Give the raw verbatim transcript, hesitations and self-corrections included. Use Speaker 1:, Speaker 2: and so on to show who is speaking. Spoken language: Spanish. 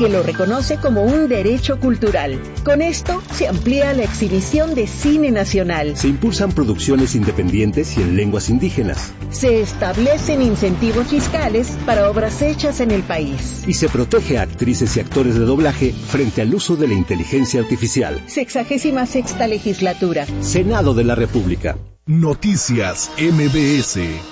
Speaker 1: que lo reconoce como un derecho cultural. Con esto se amplía la exhibición de cine nacional.
Speaker 2: Se impulsan producciones independientes y en lenguas indígenas.
Speaker 1: Se establecen incentivos fiscales para obras hechas en el país.
Speaker 2: Y se protege a actrices y actores de doblaje frente al uso de la inteligencia artificial.
Speaker 1: Sexagésima sexta legislatura.
Speaker 2: Senado de la República.
Speaker 3: Noticias M B S.